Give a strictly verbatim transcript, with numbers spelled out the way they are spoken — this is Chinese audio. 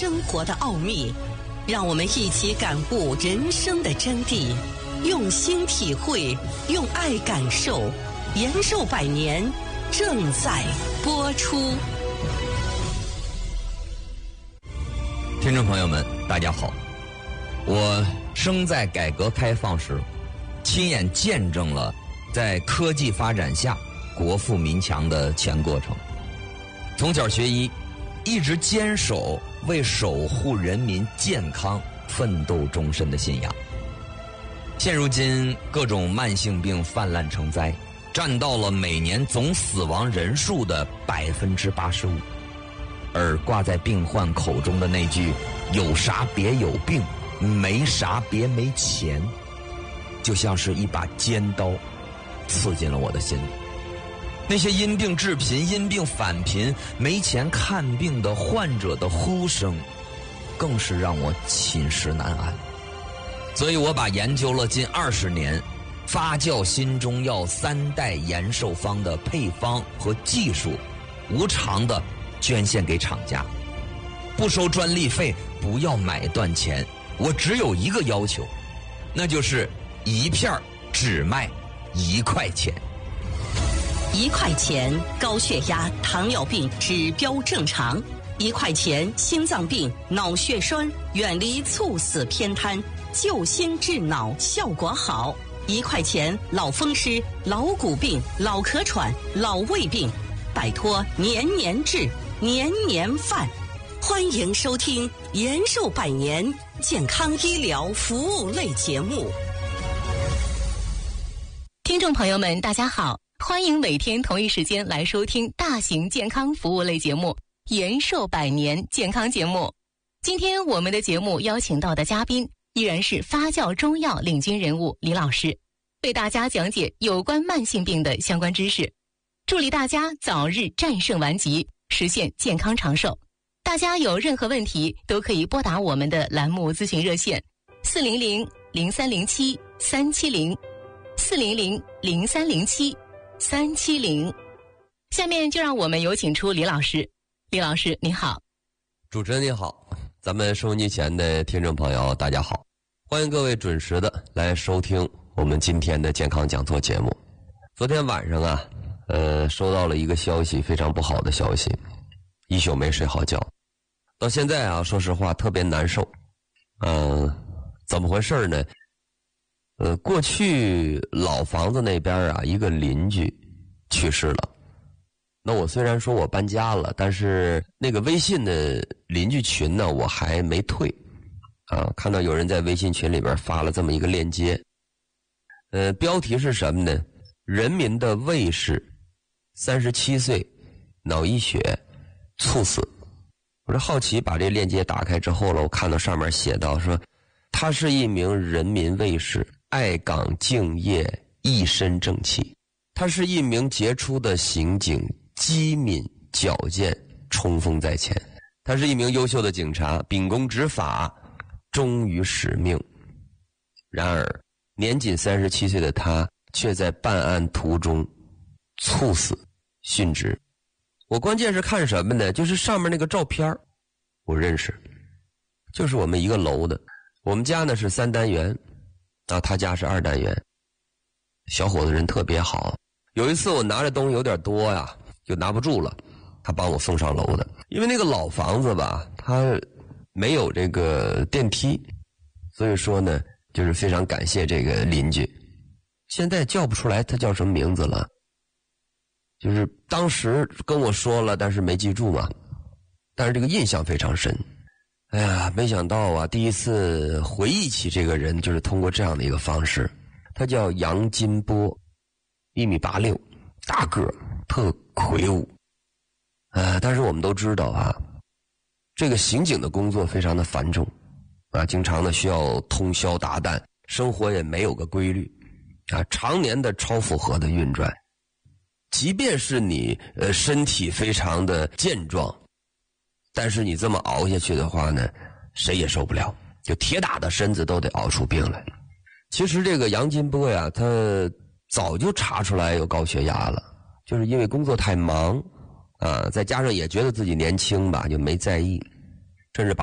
生活的奥秘，让我们一起感悟人生的真谛，用心体会，用爱感受。延寿百年正在播出。 听众朋友们，大家好，我生在改革开放时，亲眼见证了在科技发展下国富民强的全过程。从小学医，一直坚守为守护人民健康奋斗终身的信仰。现如今各种慢性病泛滥成灾，占到了每年总死亡人数的百分之八十五，而挂在病患口中的那句“有啥别有病，没啥别没钱”，就像是一把尖刀，刺进了我的心里。那些因病致贫、因病返贫、没钱看病的患者的呼声，更是让我寝食难安。所以我把研究了近二十年发酵新中药三代延寿方的配方和技术，无偿的捐献给厂家，不收专利费，不要买断钱。我只有一个要求，那就是一片只卖一块钱。 一块钱高血压、糖尿病指标正常；一块钱心脏病、脑血栓远离猝死偏瘫，救心治脑效果好。一块钱老风湿、老骨病、老咳喘、老胃病，摆脱年年治、年年犯。欢迎收听延寿百年健康医疗服务类节目。 听众朋友们，大家好，欢迎每天同一时间来收听大型健康服务类节目延寿百年健康节目。今天我们的节目邀请到的嘉宾依然是发酵中药领军人物李老师，为大家讲解有关慢性病的相关知识，助力大家早日战胜顽疾，实现健康长寿。大家有任何问题都可以拨打我们的栏目咨询热线四零零零三零七三七零四零零零三零七三七零。下面就让我们有请出李老师。李老师你好。 主持人你好，咱们收音机前的听众朋友大家好，欢迎各位准时的来收听我们今天的健康讲座节目。昨天晚上啊，呃，收到了一个消息，非常不好的消息，一宿没睡好觉，到现在啊，说实话特别难受。嗯、呃，怎么回事呢？呃，过去老房子那边啊，一个邻居去世了。那我虽然说我搬家了，但是那个微信的邻居群呢，我还没退啊。看到有人在微信群里边发了这么一个链接，呃，标题是什么呢？人民的卫士三十七岁脑溢血猝死。我是好奇把这链接打开之后了，我看到上面写到说，他是一名人民卫士，爱岗敬业，一身正气。他是一名杰出的刑警，机敏矫健，冲锋在前。他是一名优秀的警察，秉公执法，忠于使命。然而年仅三十七岁的他却在办案途中猝死殉职。我关键是看什么呢？就是上面那个照片我认识，就是我们一个楼的。我们家呢是三单元，啊，他家是二单元。小伙子人特别好，有一次我拿着东西有点多呀，就拿不住了，他帮我送上楼的。因为那个老房子吧，它没有这个电梯，所以说呢，就是非常感谢这个邻居。现在叫不出来他叫什么名字了，就是当时跟我说了，但是没记住嘛。但是这个印象非常深。哎呀，没想到啊，第一次回忆起这个人，就是通过这样的一个方式。他叫杨金波，一米八六，大个儿，特魁梧。呃，但是我们都知道啊，这个刑警的工作非常的繁重啊，经常呢需要通宵达旦，生活也没有个规律啊，常年的超负荷的运转。即便是你呃身体非常的健壮，但是你这么熬下去的话呢，谁也受不了，就铁打的身子都得熬出病来。其实这个杨金波呀，他早就查出来有高血压了，就是因为工作太忙啊，再加上也觉得自己年轻吧，就没在意，甚至把